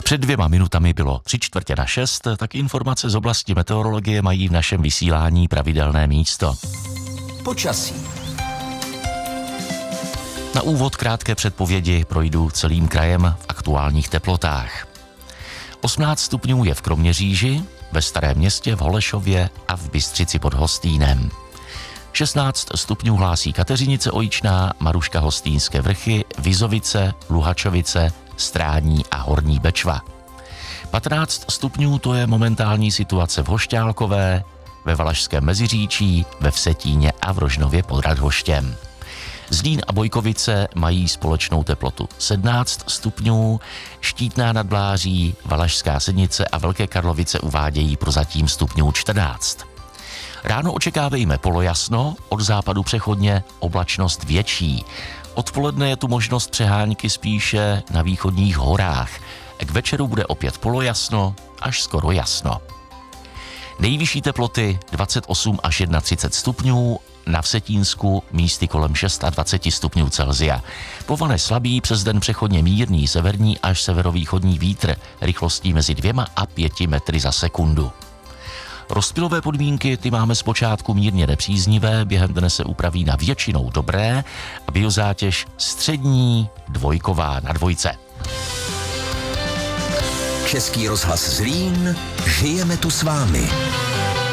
Před 2 minutami bylo 5:45, tak informace z oblasti meteorologie mají v našem vysílání pravidelné místo. Počasí. Na úvod krátké předpovědi projdu celým krajem v aktuálních teplotách. 18 stupňů je v Kroměříži, ve Starém Městě, v Holešově a v Bystřici pod Hostýnem. 16 stupňů hlásí Kateřinice Ojičná, Maruška Hostýnské Vrchy, Vizovice, Luhačovice, Strání a Horní Bečva. 15 stupňů to je momentální situace v Hošťálkové, ve Valašském Meziříčí, ve Vsetíně a v Rožnově pod Radhoštěm. Zlín a Bojkovice mají společnou teplotu 17 stupňů, Štítná nad Bláří, Valašská Sednice a Velké Karlovice uvádějí prozatím stupňů 14. Ráno očekávejme polojasno, od západu přechodně oblačnost větší. Odpoledne je tu možnost přehánky spíše na východních horách. K večeru bude opět polojasno až skoro jasno. Nejvyšší teploty 28 až 31 stupňů, na Vsetínsku místy kolem 26 stupňů Celsia. Povane slabý, přes den přechodně mírný severní až severovýchodní vítr rychlostí mezi 2 a 5 metry za sekundu. Rozptylové podmínky ty máme zpočátku mírně nepříznivé, během dne se upraví na většinou dobré a biozátěž střední, dvojková na dvojce. Český rozhlas Zlín, žijeme tu s vámi.